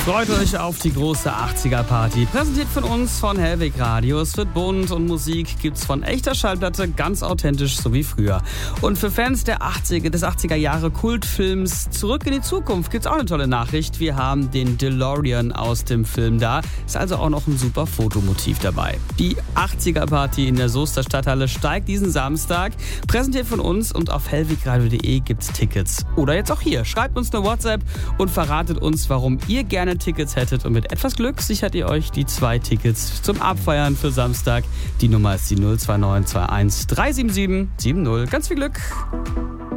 Freut euch auf die große 80er-Party. Präsentiert von uns von Hellweg Radio. Es wird bunt und Musik gibt's von echter Schallplatte, ganz authentisch, so wie früher. Und für Fans des 80er-Jahre-Kultfilms Zurück in die Zukunft gibt's auch eine tolle Nachricht. Wir haben den DeLorean aus dem Film da. Ist also auch noch ein super Fotomotiv dabei. Die 80er-Party in der Soester Stadthalle steigt diesen Samstag. Präsentiert von uns und auf hellwegradio.de gibt's Tickets. Oder jetzt auch hier. Schreibt uns eine WhatsApp und verratet uns, warum ihr gerne Tickets hättet. Und mit etwas Glück sichert ihr euch die 2 Tickets zum Abfeiern für Samstag. Die Nummer ist die 02921 377 70. Ganz viel Glück!